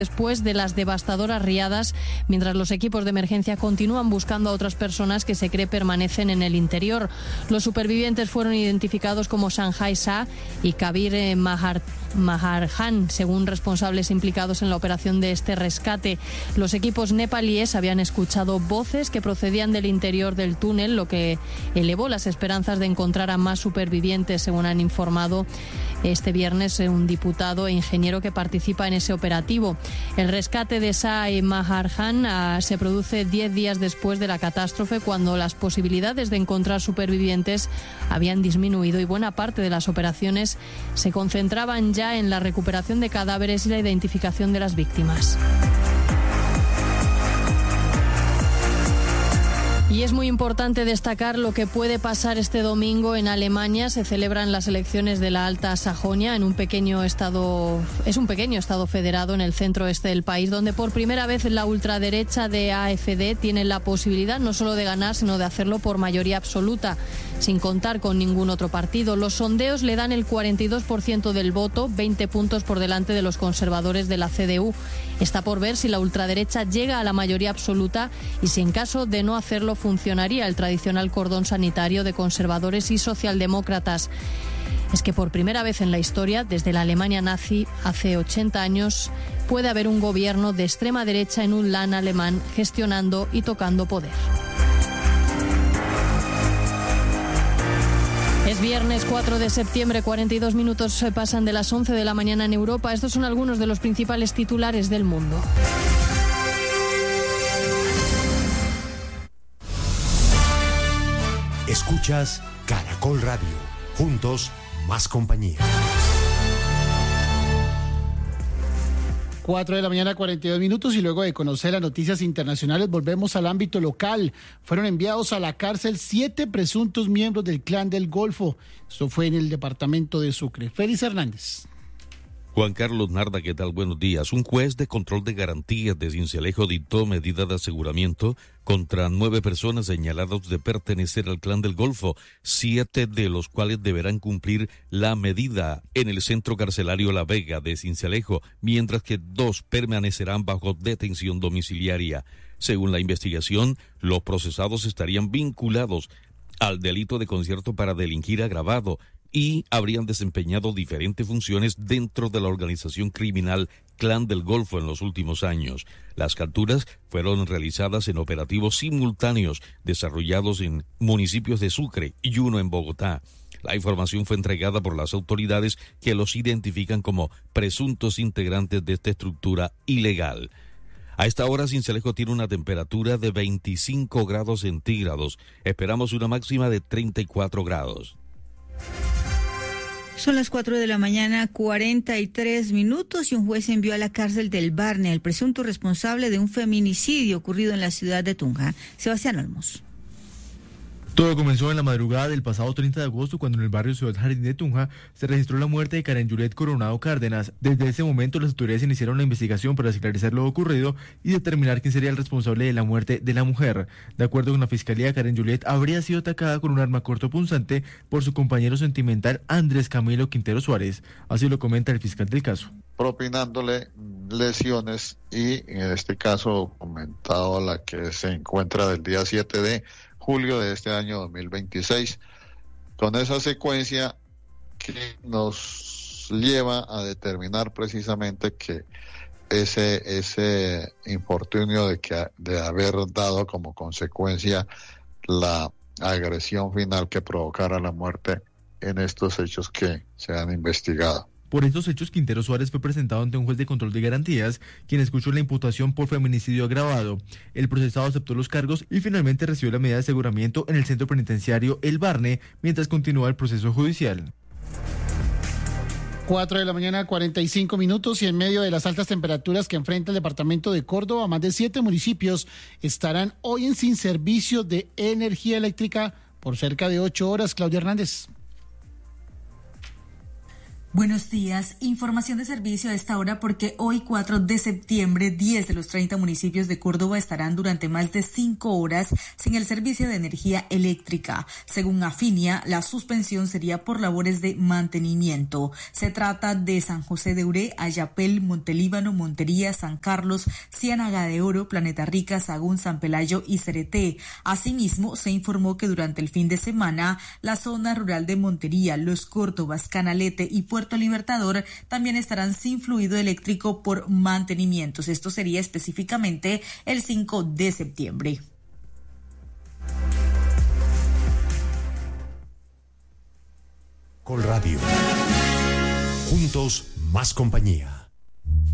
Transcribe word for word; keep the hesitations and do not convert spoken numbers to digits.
después de las devastadoras riadas, mientras los equipos de emergencia continúan buscando a otras personas que se cree permanecen en el interior. Los supervivientes fueron identificados como Sanjay Shah y Kabir Mahar Maharjan, según responsables implicados en la operación de este rescate. Los equipos nepalíes habían escuchado voces que procedían del interior del túnel, lo que elevó las esperanzas de encontrar a más supervivientes, según han informado este viernes un diputado e ingeniero que participa en ese operativo. El rescate de Shah y Maharjan uh, se produce diez días después de la catástrofe, cuando las posibilidades de encontrar supervivientes habían disminuido y buena parte de las operaciones se concentraban ya en la recuperación de cadáveres y la identificación de las víctimas. Y es muy importante destacar lo que puede pasar este domingo en Alemania. Se celebran las elecciones de la Alta Sajonia, en un pequeño estado, es un pequeño estado federado en el centro este del país, donde por primera vez la ultraderecha de A F D tiene la posibilidad no solo de ganar, sino de hacerlo por mayoría absoluta, sin contar con ningún otro partido. Los sondeos le dan el cuarenta y dos por ciento del voto, veinte puntos por delante de los conservadores de la C D U. Está por ver si la ultraderecha llega a la mayoría absoluta y si, en caso de no hacerlo, funcionaría el tradicional cordón sanitario de conservadores y socialdemócratas. Es que por primera vez en la historia, desde la Alemania nazi hace ochenta años, puede haber un gobierno de extrema derecha en un land alemán gestionando y tocando poder. Es viernes cuatro de septiembre, cuarenta y dos minutos pasan de las once de la mañana en Europa. Estos son algunos de los principales titulares del mundo. Escuchas Caracol Radio. Juntos, más compañía. cuatro de la mañana, cuarenta y dos minutos, y luego de conocer las noticias internacionales volvemos al ámbito local. Fueron enviados a la cárcel siete presuntos miembros del Clan del Golfo. Esto fue en el departamento de Sucre. Félix Hernández. Juan Carlos Narda, ¿qué tal? Buenos días. Un juez de control de garantías de Sincelejo dictó medida de aseguramiento contra nueve personas señaladas de pertenecer al Clan del Golfo, siete de los cuales deberán cumplir la medida en el centro carcelario La Vega de Sincelejo, mientras que dos permanecerán bajo detención domiciliaria. Según la investigación, los procesados estarían vinculados al delito de concierto para delinquir agravado y habrían desempeñado diferentes funciones dentro de la organización criminal Clan del Golfo en los últimos años. Las capturas fueron realizadas en operativos simultáneos desarrollados en municipios de Sucre y uno en Bogotá. La información fue entregada por las autoridades, que los identifican como presuntos integrantes de esta estructura ilegal. A esta hora, Sincelejo tiene una temperatura de veinticinco grados centígrados. Esperamos una máxima de treinta y cuatro grados. Son las cuatro de la mañana, cuarenta y tres minutos, y un juez envió a la cárcel del Barne al presunto responsable de un feminicidio ocurrido en la ciudad de Tunja. Sebastián Olmos. Todo comenzó en la madrugada del pasado treinta de agosto, cuando en el barrio Ciudad Jardín de Tunja se registró la muerte de Karen Juliet Coronado Cárdenas. Desde ese momento, las autoridades iniciaron la investigación para esclarecer lo ocurrido y determinar quién sería el responsable de la muerte de la mujer. De acuerdo con la fiscalía, Karen Juliet habría sido atacada con un arma cortopunzante por su compañero sentimental Andrés Camilo Quintero Suárez. Así lo comenta el fiscal del caso. Propinándole lesiones y, en este caso, comentado la que se encuentra del día siete de julio de este año dos mil veintiséis, con esa secuencia que nos lleva a determinar precisamente que ese ese infortunio de que de haber dado como consecuencia la agresión final que provocara la muerte en estos hechos que se han investigado. Por estos hechos, Quintero Suárez fue presentado ante un juez de control de garantías, quien escuchó la imputación por feminicidio agravado. El procesado aceptó los cargos y finalmente recibió la medida de aseguramiento en el centro penitenciario El Barne, mientras continúa el proceso judicial. cuatro de la mañana, cuarenta y cinco minutos, y en medio de las altas temperaturas que enfrenta el departamento de Córdoba, más de siete municipios estarán hoy en sin servicio de energía eléctrica por cerca de ocho horas. Claudia Hernández. Buenos días, información de servicio a esta hora porque hoy cuatro de septiembre diez de los treinta municipios de Córdoba estarán durante más de cinco horas sin el servicio de energía eléctrica. Según Afinia, la suspensión sería por labores de mantenimiento. Se trata de San José de Uré, Ayapel, Montelíbano, Montería, San Carlos, Ciénaga de Oro, Planeta Rica, Sagún, San Pelayo y Cereté. Asimismo, se informó que durante el fin de semana la zona rural de Montería, Los Córdobas, Canalete y Puerto Puerto Libertador también estarán sin fluido eléctrico por mantenimientos. Esto sería específicamente el cinco de septiembre. Caracol Radio. Juntos, más compañía.